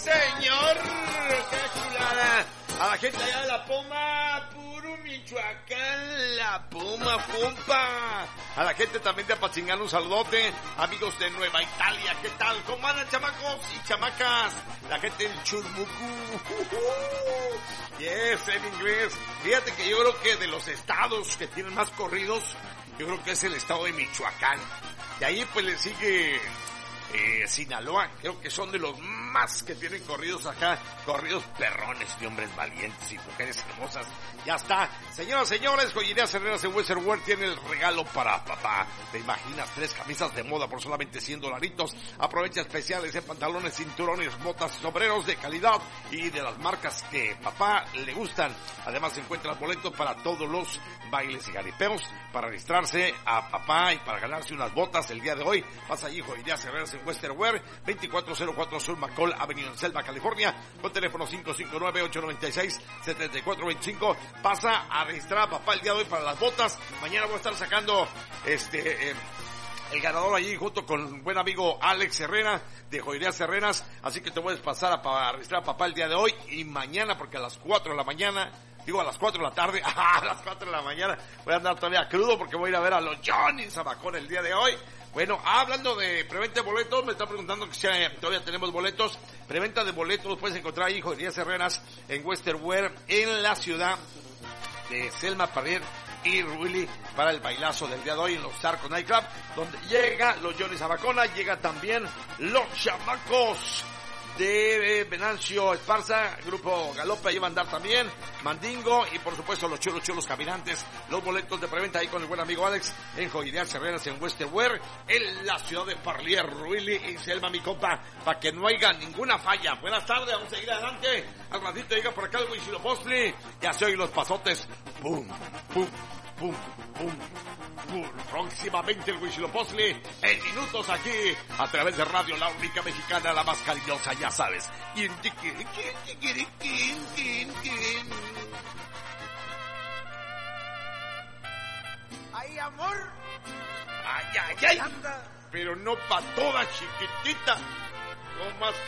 señor! ¡Qué chulada! A la gente allá de La Poma, puro Michoacán, La Poma, compa. A la gente también de Apatzingán, un saludote. Amigos de Nueva Italia, ¿qué tal? ¿Cómo andan, chamacos y chamacas? La gente del Churmucú. Yes, en inglés. Fíjate que yo creo que de los estados que tienen más corridos, yo creo que es el estado de Michoacán. Y ahí pues le sigue Sinaloa, creo que son de los más que tienen corridos acá, corridos perrones de hombres valientes y mujeres hermosas. Ya está, señoras, señores, Joyerías Herreras en Western Wear tiene el regalo para papá. ¿Te imaginas? 3 camisas de moda por solamente $100. Aprovecha especiales en pantalones, cinturones, botas, sombreros de calidad y de las marcas que papá le gustan. Además encuentras boletos para todos los bailes y garipeos para registrarse a papá y para ganarse unas botas el día de hoy. Pasa allí, Joyerías Herreras en Western Wear, 2404 Sur McCall Avenue en Selma, California, con teléfono 559-896-7425. Pasa a registrar a papá el día de hoy para las botas. Mañana voy a estar sacando el ganador allí junto con un buen amigo Alex Herrera de Joyerías Herreras, así que te puedes pasar a registrar a papá el día de hoy y mañana, porque a las 4 de la mañana, digo a las 4 de la tarde, a las 4 de la mañana voy a andar todavía crudo porque voy a ir a ver a los Johnny Zamacón el día de hoy. Bueno, hablando de preventa de boletos, me está preguntando que si todavía tenemos boletos. Preventa de boletos puedes encontrar ahí Joyerías Herreras en Western Wear en la ciudad de Selma Parrier y Ruili para el bailazo del día de hoy en los Zarco Night Club, donde llega los Johnny Zabacona, llega también los chamacos de Venancio Esparza, Grupo Galope, ahí van a andar también, Mandingo y por supuesto los chulos caminantes. Los boletos de preventa ahí con el buen amigo Alex en Joyerías Herreras en Western Wear en la ciudad de Parlier, Ruili y Selma, mi compa, para que no haya ninguna falla. Buenas tardes, vamos a seguir adelante. Al ratito llega por acá el Huitzilopochtli, ya se oyen los pasotes, pum, pum, pum, pum, pum. Próximamente el Huitzilopochtli en minutos aquí a través de Radio La Única Mexicana, la más cariñosa, ya sabes. ¡Ay, amor! ¡Ay, ay, ay! Pero no pa' toda, chiquitita. No más